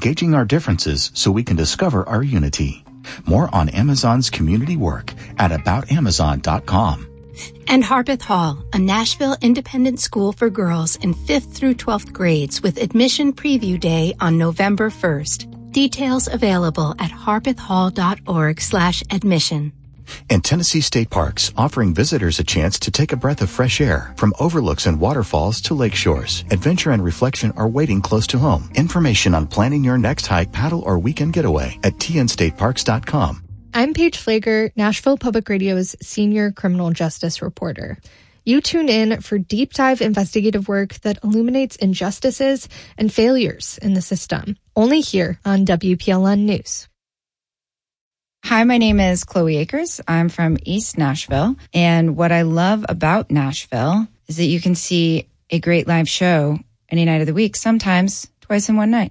engaging our differences so we can discover our unity. More on Amazon's community work at aboutamazon.com. And Harpeth Hall, a Nashville independent school for girls in 5th through 12th grades with admission preview day on November 1st. Details available at harpethhall.org/admission. And Tennessee State Parks, offering visitors a chance to take a breath of fresh air. From overlooks and waterfalls to lake shores, adventure and reflection are waiting close to home. Information on planning your next hike, paddle, or weekend getaway at tnstateparks.com. I'm Paige Flager, Nashville Public Radio's senior criminal justice reporter. You tune in for deep dive investigative work that illuminates injustices and failures in the system. Only here on WPLN News. Hi, my name is Chloe Akers. I'm from East Nashville. And what I love about Nashville is that you can see a great live show any night of the week, sometimes twice in one night.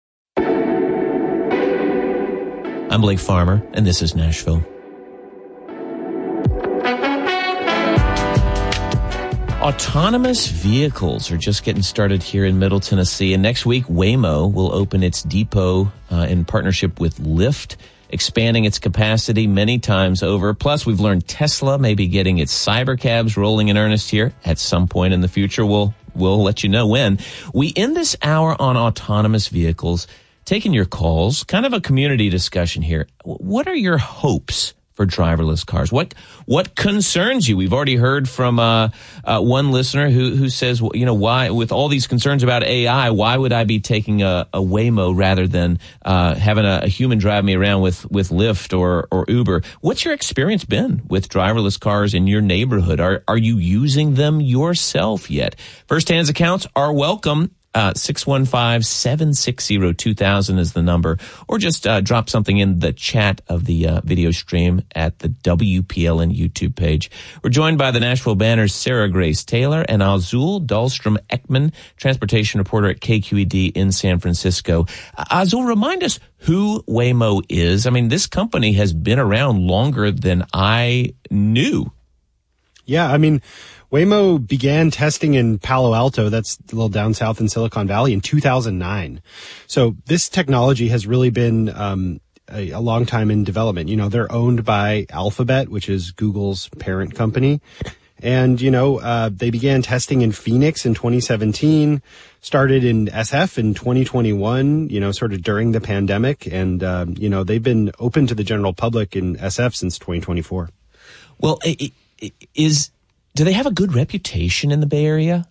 I'm Blake Farmer, and this is Nashville. Autonomous vehicles are just getting started here in Middle Tennessee. And next week, Waymo will open its depot in partnership with Lyft, expanding its capacity many times over. Plus, we've learned Tesla may be getting its cybercabs rolling in earnest here at some point in the future. We'll let you know when. We end this hour on autonomous vehicles, taking your calls, kind of a community discussion here. What are your hopes for driverless cars? What concerns you? We've already heard from one listener who says, well, why, with all these concerns about AI, why would I be taking a Waymo rather than having a human drive me around with Lyft or Uber? What's your experience been with driverless cars in your neighborhood? Are you using them yourself yet? First-hand accounts are welcome. 615-760-2000 is the number, or just drop something in the chat of the video stream at the WPLN YouTube page. We're joined by the Nashville Banner's Sarah Grace Taylor and Azul Dahlstrom-Ekman, transportation reporter at KQED in San Francisco. Azul, remind us who Waymo is. I mean, this company has been around longer than I knew. Yeah, I mean, Waymo began testing in Palo Alto, that's a little down south in Silicon Valley, in 2009. So this technology has really been a long time in development. They're owned by Alphabet, which is Google's parent company. And, they began testing in Phoenix in 2017, started in SF in 2021, sort of during the pandemic. And, they've been open to the general public in SF since 2024. Well, do they have a good reputation in the Bay Area?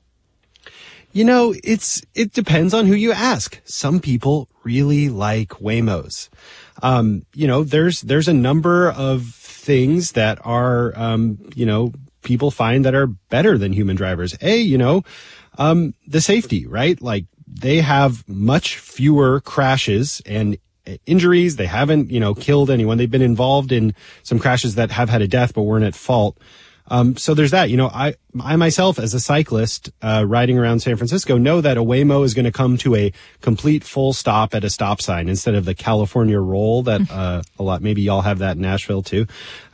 It depends on who you ask. Some people really like Waymos. There's a number of things that are, people find that are better than human drivers. The safety, right? Like, they have much fewer crashes and injuries. They haven't, killed anyone. They've been involved in some crashes that have had a death but weren't at fault. So there's that. I myself, as a cyclist, riding around San Francisco, know that a Waymo is going to come to a complete full stop at a stop sign instead of the California roll that, maybe y'all have that in Nashville too.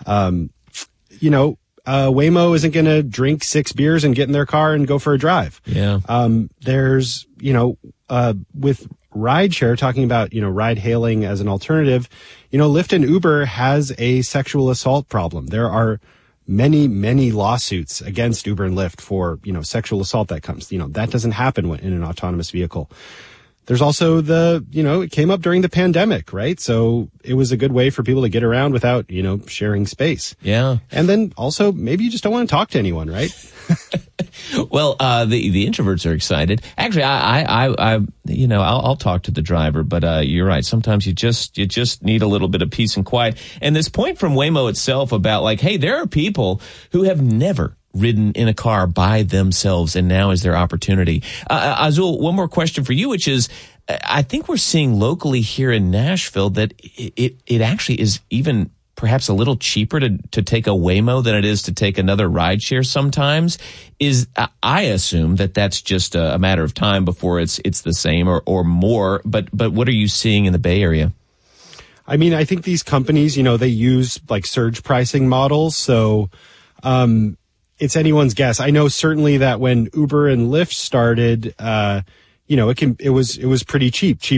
Waymo isn't going to drink 6 beers and get in their car and go for a drive. Yeah. There's, with rideshare, talking about, ride hailing as an alternative, Lyft and Uber has a sexual assault problem. There are many, many lawsuits against Uber and Lyft for, sexual assault that comes, that doesn't happen in an autonomous vehicle. There's also it came up during the pandemic, right? So it was a good way for people to get around without, sharing space. Yeah. And then also maybe you just don't want to talk to anyone, right? Well, the introverts are excited. Actually, I'll talk to the driver, but you're right. Sometimes you just need a little bit of peace and quiet. And this point from Waymo itself about hey, there are people who have never ridden in a car by themselves, and now is their opportunity. Azul, one more question for you, which is, I think we're seeing locally here in Nashville that it actually is even perhaps a little cheaper to take a Waymo than it is to take another rideshare sometimes. I assume that's just a matter of time before it's the same or more. But what are you seeing in the Bay Area? I mean, I think these companies, they use surge pricing models. So, it's anyone's guess. I know certainly that when Uber and Lyft started, it was pretty cheap